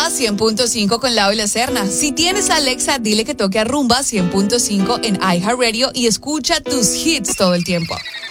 Rumba 100.5 con Lau y la Serna. Si tienes a Alexa, dile que toque a Rumba 100.5 en iHeartRadio y escucha tus hits todo el tiempo.